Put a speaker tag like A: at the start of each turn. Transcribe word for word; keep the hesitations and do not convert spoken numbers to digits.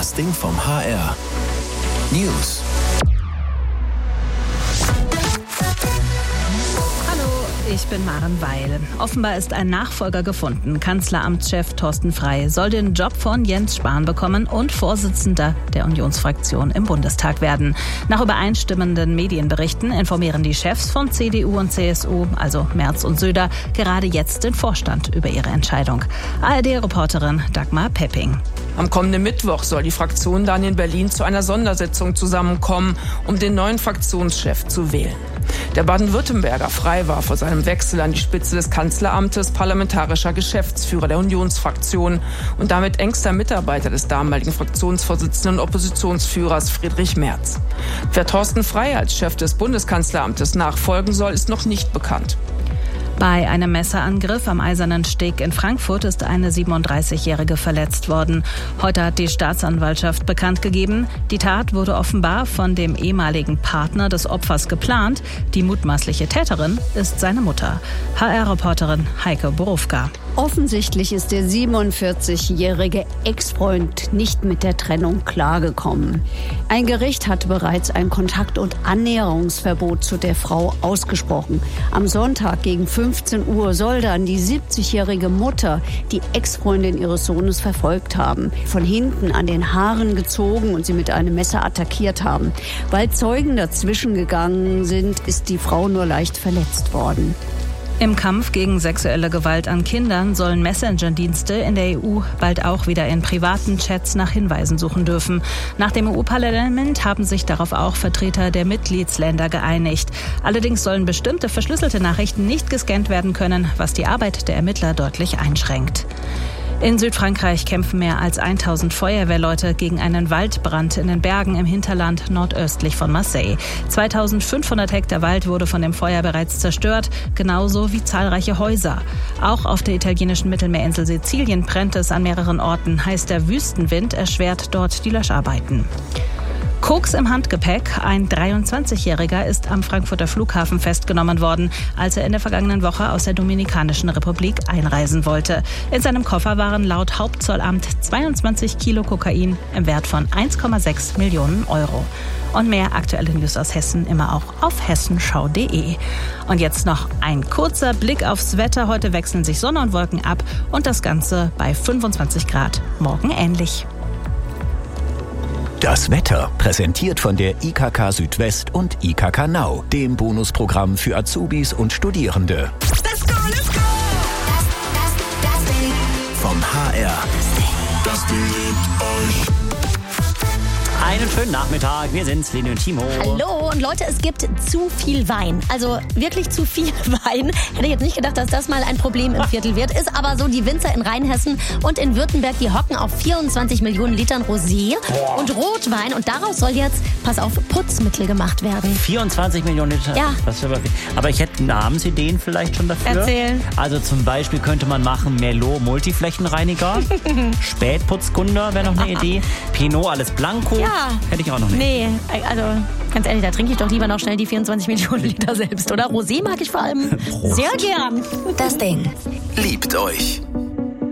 A: Das Ding vom H R. News.
B: Ich bin Maren Weil. Offenbar ist ein Nachfolger gefunden. Kanzleramtschef Thorsten Frey soll den Job von Jens Spahn bekommen und Vorsitzender der Unionsfraktion im Bundestag werden. Nach übereinstimmenden Medienberichten informieren die Chefs von C D U und C S U, also Merz und Söder, gerade jetzt den Vorstand über ihre Entscheidung. A R D-Reporterin Dagmar Pepping.
C: Am kommenden Mittwoch soll die Fraktion dann in Berlin zu einer Sondersitzung zusammenkommen, um den neuen Fraktionschef zu wählen. Der Baden-Württemberger Frey war vor seinem Wechsel an die Spitze des Kanzleramtes parlamentarischer Geschäftsführer der Unionsfraktion und damit engster Mitarbeiter des damaligen Fraktionsvorsitzenden und Oppositionsführers Friedrich Merz. Wer Thorsten Frey als Chef des Bundeskanzleramtes nachfolgen soll, ist noch nicht bekannt.
B: Bei einem Messerangriff am Eisernen Steg in Frankfurt ist eine siebenunddreißigjährige verletzt worden. Heute hat die Staatsanwaltschaft bekannt gegeben, die Tat wurde offenbar von dem ehemaligen Partner des Opfers geplant. Die mutmaßliche Täterin ist seine Mutter. H R-Reporterin Heike Borufka.
D: Offensichtlich ist der siebenundvierzigjährige Ex-Freund nicht mit der Trennung klargekommen. Ein Gericht hatte bereits ein Kontakt- und Annäherungsverbot zu der Frau ausgesprochen. Am Sonntag gegen fünfzehn Uhr soll dann die siebzigjährige Mutter die Ex-Freundin ihres Sohnes verfolgt haben, von hinten an den Haaren gezogen und sie mit einem Messer attackiert haben. Weil Zeugen dazwischen gegangen sind, ist die Frau nur leicht verletzt worden.
B: Im Kampf gegen sexuelle Gewalt an Kindern sollen Messenger-Dienste in der E U bald auch wieder in privaten Chats nach Hinweisen suchen dürfen. Nach dem E U-Parlament haben sich darauf auch Vertreter der Mitgliedsländer geeinigt. Allerdings sollen bestimmte verschlüsselte Nachrichten nicht gescannt werden können, was die Arbeit der Ermittler deutlich einschränkt. In Südfrankreich kämpfen mehr als tausend Feuerwehrleute gegen einen Waldbrand in den Bergen im Hinterland nordöstlich von Marseille. zweitausendfünfhundert Hektar Wald wurde von dem Feuer bereits zerstört, genauso wie zahlreiche Häuser. Auch auf der italienischen Mittelmeerinsel Sizilien brennt es an mehreren Orten. Heißt der Wüstenwind erschwert dort die Löscharbeiten. Koks im Handgepäck. Ein dreiundzwanzigjähriger ist am Frankfurter Flughafen festgenommen worden, als er in der vergangenen Woche aus der Dominikanischen Republik einreisen wollte. In seinem Koffer waren laut Hauptzollamt zweiundzwanzig Kilo Kokain im Wert von eins Komma sechs Millionen Euro. Und mehr aktuelle News aus Hessen immer auch auf hessenschau punkt de. Und jetzt noch ein kurzer Blick aufs Wetter. Heute wechseln sich Sonne und Wolken ab und das Ganze bei fünfundzwanzig Grad. Morgen ähnlich.
A: Das Wetter präsentiert von der I K K Südwest und I K K Now, dem Bonusprogramm für Azubis und Studierende.
E: Let's go, let's go! Das, das, das Ding.
A: Vom H R.
E: Das Ding liebt euch.
F: Einen schönen Nachmittag, wir sind's, Leni und Timo.
G: Hallo, und Leute, es gibt zu viel Wein. Also wirklich zu viel Wein. Hätte ich jetzt nicht gedacht, dass das mal ein Problem im Viertel wird. Ist aber so, die Winzer in Rheinhessen und in Württemberg, die hocken auf vierundzwanzig Millionen Litern Rosé Boah. und Rotwein. Und daraus soll jetzt, pass auf, Putzmittel gemacht werden.
F: vierundzwanzig Millionen Liter?
G: Ja.
F: Das ist aber viel. Aber ich hätte Namensideen vielleicht schon dafür.
G: Erzählen.
F: Also zum Beispiel könnte man machen Merlot Multiflächenreiniger. Spätputzkunde wäre noch eine Idee. Pinot alles Blanco.
G: Ja.
F: Hätte ich auch noch nicht.
G: Nee, also ganz ehrlich, da trinke ich doch lieber noch schnell die vierundzwanzig Millionen Liter selbst, oder? Rosé mag ich vor allem sehr gern.
E: Das Ding
A: Liebt euch.